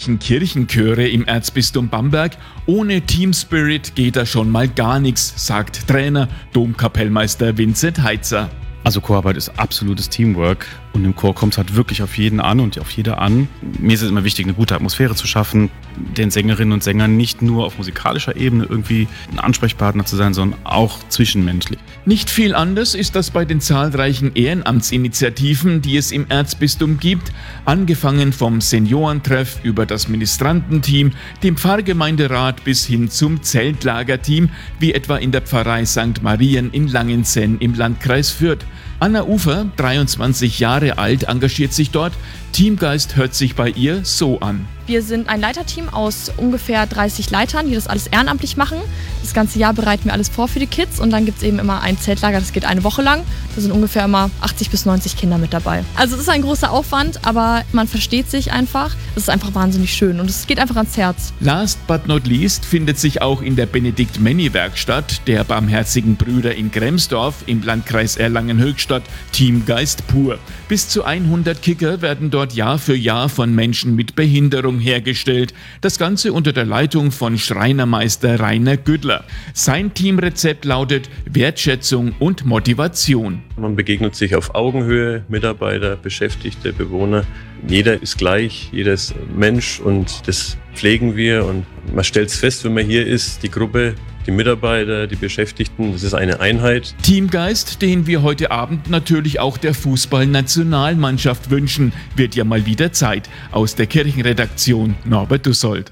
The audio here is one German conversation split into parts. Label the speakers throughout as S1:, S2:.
S1: zahlreichen Kirchenchöre im Erzbistum Bamberg. Ohne Team Spirit geht da schon mal gar nichts, sagt Trainer Domkapellmeister Vincent Heitzer.
S2: Also Chorarbeit ist absolutes Teamwork und im Chor kommt es halt wirklich auf jeden an und auf jede an. Mir ist es immer wichtig, eine gute Atmosphäre zu schaffen, den Sängerinnen und Sängern nicht nur auf musikalischer Ebene irgendwie ein Ansprechpartner zu sein, sondern auch zwischenmenschlich.
S1: Nicht viel anders ist das bei den zahlreichen Ehrenamtsinitiativen, die es im Erzbistum gibt, angefangen vom Seniorentreff über das Ministrantenteam, dem Pfarrgemeinderat bis hin zum Zeltlagerteam, wie etwa in der Pfarrei St. Marien in Langenzenn im Landkreis Fürth. Anna Ufer, 23 Jahre alt, engagiert sich dort. Teamgeist hört sich bei ihr so an.
S3: Wir sind ein Leiterteam aus ungefähr 30 Leitern, die das alles ehrenamtlich machen. Das ganze Jahr bereiten wir alles vor für die Kids und dann gibt es eben immer ein Zeltlager, das geht eine Woche lang. Da sind ungefähr immer 80 bis 90 Kinder mit dabei. Also es ist ein großer Aufwand, aber man versteht sich einfach. Es ist einfach wahnsinnig schön und es geht einfach ans Herz.
S1: Last but not least findet sich auch in der Benedikt-Menny-Werkstatt der Barmherzigen Brüder in Gremsdorf im Landkreis Erlangen-Höchstadt Teamgeist pur. Bis zu 100 Kicker werden dort Jahr für Jahr von Menschen mit Behinderung hergestellt. Das Ganze unter der Leitung von Schreinermeister Rainer Güttler. Sein Teamrezept lautet Wertschätzung und Motivation.
S4: Man begegnet sich auf Augenhöhe, Mitarbeiter, Beschäftigte, Bewohner. Jeder ist gleich, jeder ist Mensch und das pflegen wir. Und man stellt es fest, wenn man hier ist, die Gruppe, die Mitarbeiter, die Beschäftigten, das ist eine Einheit.
S1: Teamgeist, den wir heute Abend natürlich auch der Fußballnationalmannschaft wünschen, wird ja mal wieder Zeit. Aus der Kirchenredaktion Norbert Dussold.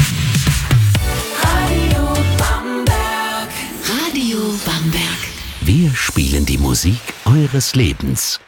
S5: Radio Bamberg. Radio Bamberg. Wir spielen die Musik eures Lebens.